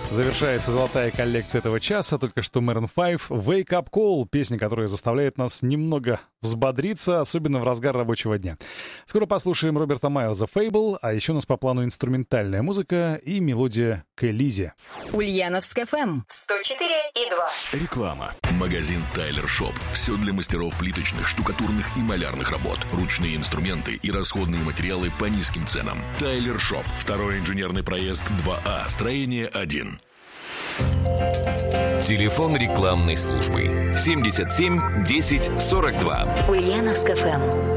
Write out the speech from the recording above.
Завершается золотая коллекция этого часа. Только что Maroon 5 «Wake Up Call», песня, которая заставляет нас немного взбодриться, особенно в разгар рабочего дня. Скоро послушаем Роберта Майлза «Fable», а еще у нас по плану инструментальная музыка и мелодия к Элизе. Ульяновск ФМ 104,2. Реклама. Магазин Тайлер Шоп. Все для мастеров плиточных, штукатурных и малярных работ. Ручные инструменты и расходные материалы по низким ценам. Тайлер Шоп. Второй инженерный проезд 2А. Строение 1. Телефон рекламной службы 77 10 42. Ульяновск ФМ.